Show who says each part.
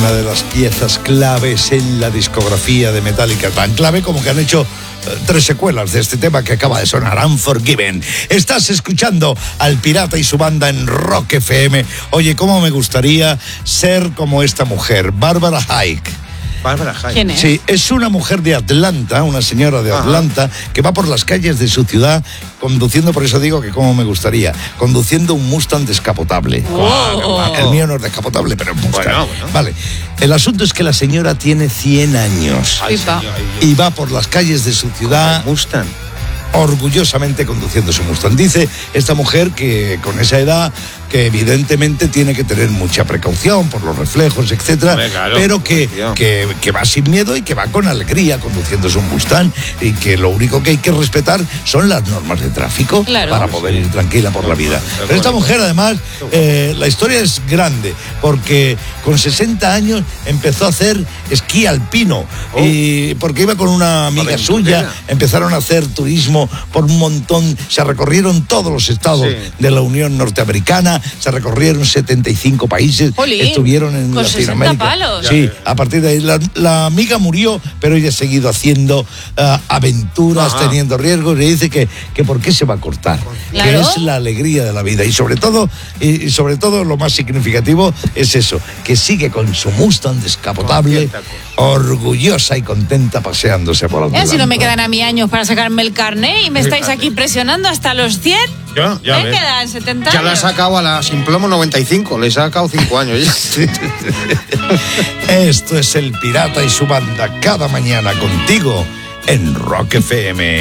Speaker 1: una de las piezas claves en la discografía de Metallica, tan clave como que han hecho 3 secuelas de este tema que acaba de sonar, Unforgiven. Estás escuchando al Pirata y su banda en Rock FM. Oye, cómo me gustaría ser como esta mujer, Barbara Hike.
Speaker 2: ¿Quién es?
Speaker 1: Sí, es una mujer de Atlanta, una señora de Atlanta, que va por las calles de su ciudad conduciendo, por eso digo que como me gustaría, conduciendo un Mustang descapotable. El mío no es descapotable, pero es Mustang. Bueno. Vale, el asunto es que la señora tiene 100 años y va por las calles de su ciudad
Speaker 3: Mustang,
Speaker 1: orgullosamente conduciendo su Mustang. Dice esta mujer que con esa edad, que evidentemente tiene que tener mucha precaución por los reflejos, etcétera,
Speaker 3: claro,
Speaker 1: pero que va sin miedo y que va con alegría conduciendo su Mustang, y que lo único que hay que respetar son las normas de tráfico para poder ir tranquila por la vida. Pero esta mujer, además, la historia es grande, porque con 60 años empezó a hacer esquí alpino, y porque iba con una amiga suya, empezaron a hacer turismo por un montón, se recorrieron todos los estados de la Unión Norteamericana, se recorrieron 75 países, estuvieron en
Speaker 2: con
Speaker 1: Latinoamérica.
Speaker 2: 60 palos.
Speaker 1: Sí, a partir de ahí la amiga murió, pero ella ha seguido haciendo aventuras, teniendo riesgos, y dice que por qué se va a cortar, que es la alegría de la vida, y sobre todo lo más significativo es eso, que sigue con su Mustang descapotable, orgullosa y contenta paseándose por Atlanta.
Speaker 2: Si no me quedan a mí años para sacarme el carné y me estáis aquí presionando hasta los 100.
Speaker 3: Ya
Speaker 2: me quedan 70 años.
Speaker 3: Ya la he sacado a la sin plomo 95, le he sacado 5 años ya.
Speaker 1: Esto es el Pirata y su banda, cada mañana contigo en Rock FM.